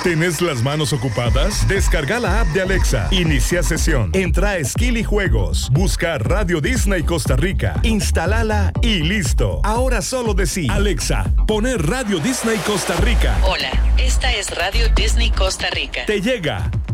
¿Tenés las manos ocupadas? Descarga la app de Alexa. Inicia sesión. Entra a Skill y Juegos. Busca Radio Disney Costa Rica. Instálala y listo. Ahora solo decí: Alexa, poner Radio Disney Costa Rica. Hola, esta es Radio Disney Costa Rica. Te llega